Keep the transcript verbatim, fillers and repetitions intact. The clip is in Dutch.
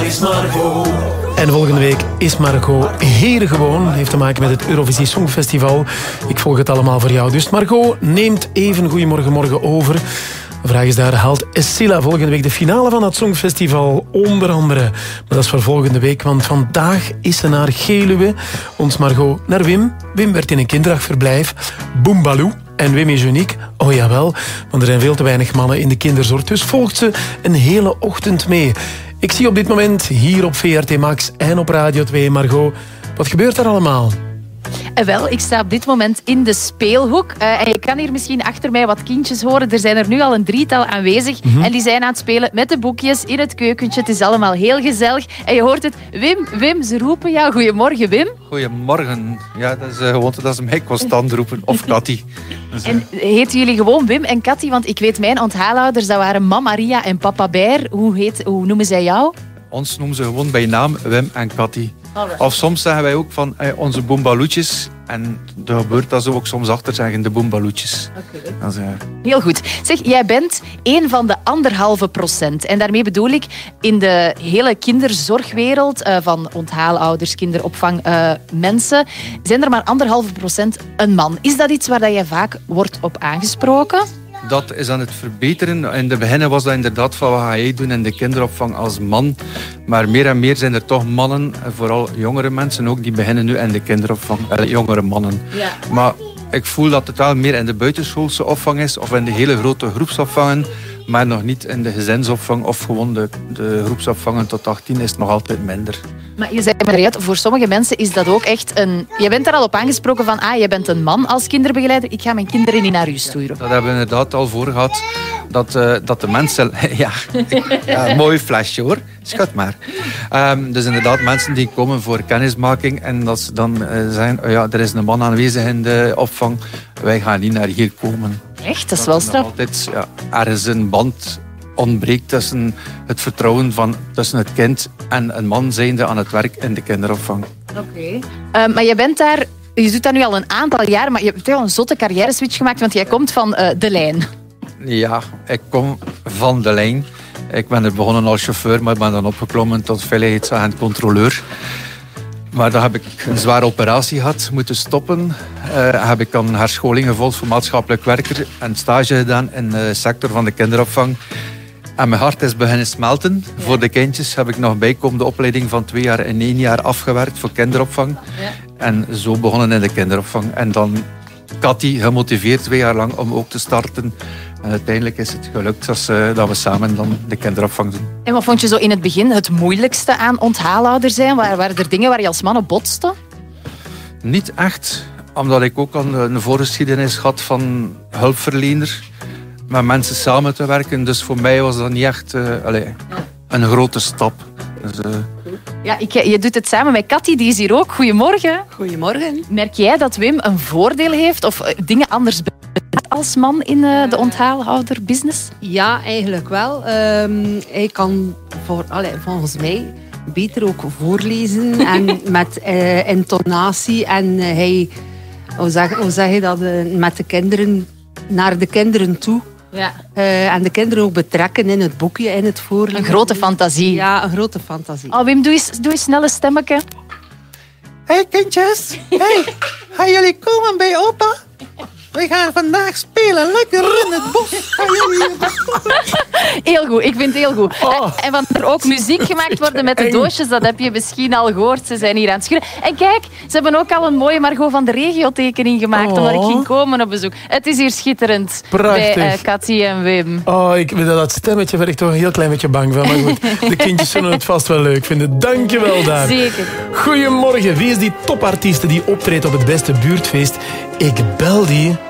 is Margot. En volgende week is Margot hier gewoon. Heeft te maken met het Eurovisie Songfestival. Ik volg het allemaal voor jou. Dus Margot neemt even Goeiemorgen Morgen over. De vraag is daar, haalt Essila volgende week de finale van het Songfestival? Onder andere. Maar dat is voor volgende week, want vandaag is ze naar Geluwe. Ons Margot naar Wim. Wim werd in een kinderdagverblijf. Boombaloo. En Wim is uniek. Oh jawel, want er zijn veel te weinig mannen in de kinderzorg. Dus volgt ze een hele ochtend mee. Ik zie op dit moment hier op V R T Max en op Radio twee, Margot. Wat gebeurt er allemaal? En wel, ik sta op dit moment in de speelhoek. Uh, en je kan hier misschien achter mij wat kindjes horen. Er zijn er nu al een drietal aanwezig. Mm-hmm. En die zijn aan het spelen met de boekjes in het keukentje. Het is allemaal heel gezellig. En je hoort het. Wim, Wim, ze roepen jou. Goedemorgen, Wim. Goedemorgen. Ja, dat is uh, gewoon dat ze mij constant roepen. Of Katty. Dus, uh... En heten jullie gewoon Wim en Katty? Want ik weet, mijn onthaalhouders, dat waren Mama Maria en Papa Bear. Hoe, heet, hoe noemen zij jou? Ons noemen ze gewoon bij naam Wim en Katty. Of soms zeggen wij ook van eh, onze boembaloetjes. En er gebeurt dat zo ook soms achter zeggen de boembaloetjes. Okay. Uh... Heel goed. Zeg, jij bent een van de anderhalve procent. En daarmee bedoel ik in de hele kinderzorgwereld uh, van onthaalouders, kinderopvang, uh, mensen, zijn er maar anderhalve procent een man. Is dat iets waar je vaak wordt op aangesproken? Dat is aan het verbeteren. In het begin was dat inderdaad van wat ga jij doen in de kinderopvang als man. Maar meer en meer zijn er toch mannen, vooral jongere mensen ook, die beginnen nu in de kinderopvang. Eh, jongere mannen. Ja. Maar ik voel dat het wel meer in de buitenschoolse opvang is of in de hele grote groepsopvangen. Maar nog niet in de gezinsopvang of gewoon de, de groepsopvangen tot achttien is het nog altijd minder. Maar je zei maar net, voor sommige mensen is dat ook echt een... Je bent daar al op aangesproken van, ah, je bent een man als kinderbegeleider, ik ga mijn kinderen niet naar u sturen. Dat hebben we inderdaad al voor gehad. Dat, uh, dat de mensen... ja, ja, mooi flesje hoor. Schat maar. Um, dus inderdaad, mensen die komen voor kennismaking en dat ze dan uh, zeggen, oh ja, er is een man aanwezig in de opvang, wij gaan niet naar hier komen. Echt? Dat is wel straf. Altijd, ja, er is een band ontbreekt tussen het vertrouwen van, tussen het kind en een man zijnde aan het werk in de kinderopvang. Oké. Okay. Uh, maar je bent daar... Je doet dat nu al een aantal jaar, maar je hebt wel een zotte carrière-switch gemaakt, want jij komt van uh, De Lijn. Ja, ik kom van De Lijn. Ik ben er begonnen als chauffeur, maar ben dan opgeklommen tot veiligheidsagent controleur. Maar dan heb ik een zware operatie gehad, moeten stoppen. Uh, heb ik dan herscholing gevolgd voor maatschappelijk werker en stage gedaan in de sector van de kinderopvang. En mijn hart is beginnen smelten. Ja. Voor de kindjes heb ik nog bijkomende opleiding van twee jaar in één jaar afgewerkt voor kinderopvang. Ja. En zo begonnen in de kinderopvang. En dan Katty gemotiveerd twee jaar lang om ook te starten. En uiteindelijk is het gelukt dat, uh, dat we samen dan de kinderopvang doen. En wat vond je zo in het begin het moeilijkste aan onthaalouder zijn? Waar, waren er dingen waar je als man op botste? Niet echt, omdat ik ook al een voorgeschiedenis had van hulpverlener. Met mensen samen te werken. Dus voor mij was dat niet echt uh, allez, ja. een grote stap. Dus, uh... ja, ik, je doet het samen met Katty, die is hier ook. Goedemorgen. Goedemorgen. Merk jij dat Wim een voordeel heeft of uh, dingen anders benadert als man in uh, de onthaalhouderbusiness? Ja, eigenlijk wel. Um, hij kan voor, allez, volgens mij beter ook voorlezen en met uh, intonatie. En uh, hij, hoe zeg, hoe zeg je dat, uh, met de kinderen, naar de kinderen toe. Ja. Uh, en de kinderen ook betrekken in het boekje, in het voorlezen. Een grote fantasie. Ja, een grote fantasie. Oh, Wim, doe eens, doe eens snel een stemmetje. Hé hey, kindjes, hey, gaan jullie komen bij opa? We gaan vandaag spelen, lekker in het bos. Gaan jullie... Heel goed, ik vind het heel goed. Oh. En, en want er ook muziek gemaakt worden met de doosjes, dat heb je misschien al gehoord. Ze zijn hier aan het schudden. En kijk, ze hebben ook al een mooie Margot van de Regio tekening gemaakt, oh. omdat ik ging komen op bezoek. Het is hier schitterend. Prachtig. Bij uh, Katty en Wim. Oh, ik vind dat stemmetje waar ik toch een heel klein beetje bang van. Maar goed, de kindjes zullen het vast wel leuk vinden. Dankjewel daar. Zeker. Goedemorgen. Wie is die topartiest die optreedt op het beste buurtfeest? Ik bel die...